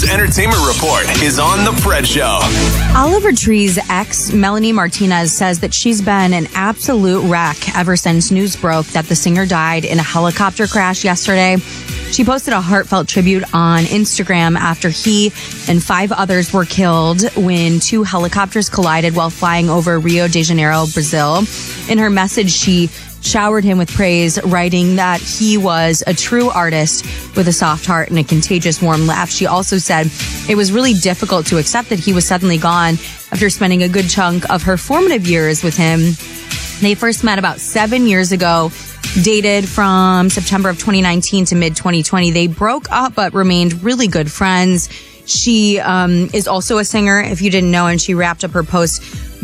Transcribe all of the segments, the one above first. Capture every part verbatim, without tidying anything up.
Hollywood's entertainment report is on The Fred Show. Oliver Tree's ex, Melanie Martinez, says that she's been an absolute wreck ever since news broke that the singer died in a helicopter crash yesterday. She posted a heartfelt tribute on Instagram after he and five others were killed when two helicopters collided while flying over Rio de Janeiro, Brazil. In her message, she showered him with praise, writing that he was a true artist with a soft heart and a contagious warm laugh. She also said it was really difficult to accept that he was suddenly gone after spending a good chunk of her formative years with him. They first met about seven years ago, dated from September of twenty nineteen to mid twenty twenty. They broke up but remained really good friends. She um, is also a singer, if you didn't know, and she wrapped up her post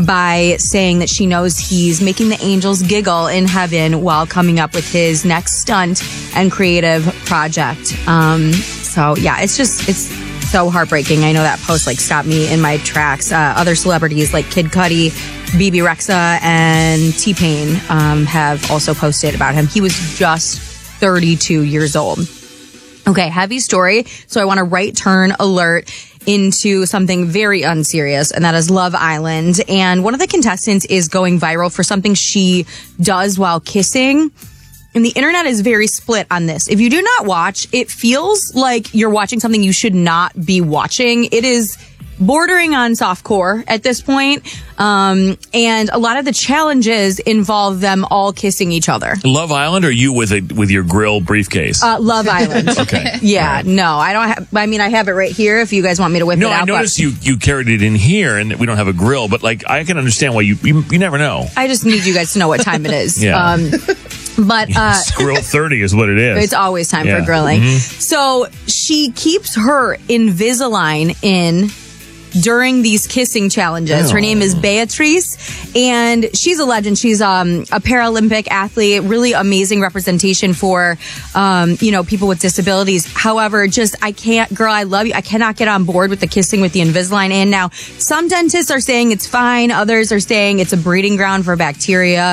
by saying that she knows he's making the angels giggle in heaven while coming up with his next stunt and creative project. Um, so, yeah, it's just, it's so heartbreaking. I know that post, like, stopped me in my tracks. Uh, other celebrities like Kid Cudi, B B Rexha, and T-Pain um, have also posted about him. He was just thirty-two years old. Okay, heavy story. So I want a right turn alert into something very unserious, and that is Love Island. And one of the contestants is going viral for something she does while kissing. And the internet is very split on this. If you do not watch, it feels like you're watching something you should not be watching. It is bordering on softcore at this point. Um, and a lot of the challenges involve them all kissing each other. Love Island, or you with a with your grill briefcase? Uh, Love Island. Okay. Yeah, right. no, I don't have, I mean, I have it right here if you guys want me to whip no, it out. No, I noticed you, you carried it in here and we don't have a grill, but like, I can understand why you, you, you never know. I just need you guys to know what time it is. Yeah. Um, but, uh, Grill thirty is what it is. It's always time Yeah. for grilling. Mm-hmm. So she keeps her Invisalign in during these kissing challenges. Oh. Her name is Beatrice, and she's a legend. She's um, a Paralympic athlete, really amazing representation for, um, you know, people with disabilities. However, just, I can't, girl, I love you. I cannot get on board with the kissing with the Invisalign in. Now, some dentists are saying it's fine. Others are saying it's a breeding ground for bacteria.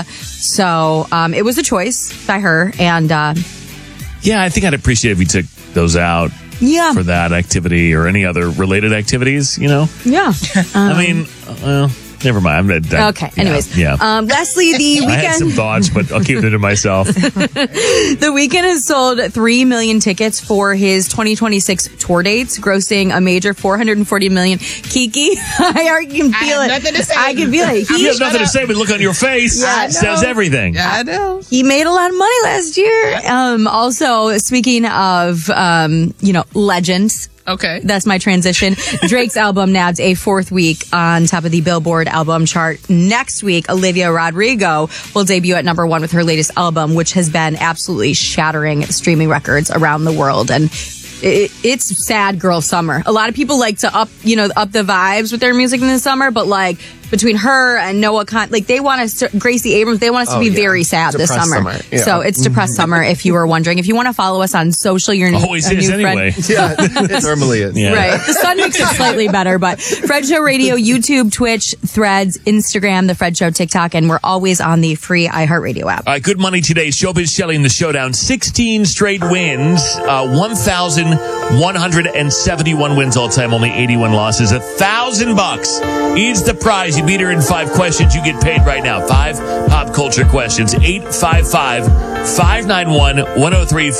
So um, it was a choice by her. And uh, yeah, I think I'd appreciate if you took those out. Yeah. For that activity or any other related activities, you know? Yeah. Um, I mean, well, never mind. I'm, I, okay. Anyways. Yeah. Um, Leslie, the weekend. I had some thoughts, but I'll keep it to myself. The Weeknd has sold three million tickets for his twenty twenty-six tour dates, grossing a major four hundred forty million. Kiki, I can feel I it. have nothing to say. I can feel it. He, You have nothing to say, but look on your face. Yeah, It says everything. Yeah, I know. he made a lot of money last year. Um, also, speaking of, um, you know, legends. Okay. That's my transition. Drake's album nabbed a fourth week on top of the Billboard album chart. Next week, Olivia Rodrigo will debut at number one with her latest album, which has been absolutely shattering streaming records around the world. And it, it's sad girl summer. A lot of people like to up, you know, up the vibes with their music in the summer, but like between her and Noah Con, like they want us to, Gracie Abrams, they want us to Oh, be yeah. very sad Depressed this summer. summer. Yeah. So it's depressed summer if you were wondering. If you want to follow us on social, your new, Always a is new anyway. friend. Yeah, it normally is. Yeah. Right. The sun makes it slightly better, but Fred Show Radio, YouTube, Twitch, Threads, Instagram, The Fred Show TikTok, and we're always on the free iHeartRadio app. All right, good money today. Showbiz Shelley in the showdown. sixteen straight wins. Uh, one thousand one hundred seventy-one wins all time. Only eighty-one losses. A thousand bucks. Each the prize. You beat her in five questions. You get paid right now. Five pop culture questions. eight five five, five nine one, one oh three